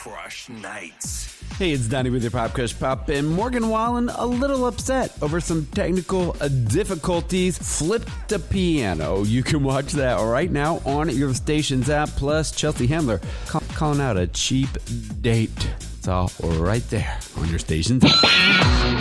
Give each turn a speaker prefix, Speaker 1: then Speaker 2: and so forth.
Speaker 1: Crush Nights.
Speaker 2: Hey, it's Donnie with your Pop Crush Pop, and Morgan Wallen a little upset over some technical difficulties. Flipped the piano. You can watch that right now on your station's app. Plus, Chelsea Handler calling out a cheap date. It's all right there on your station's app.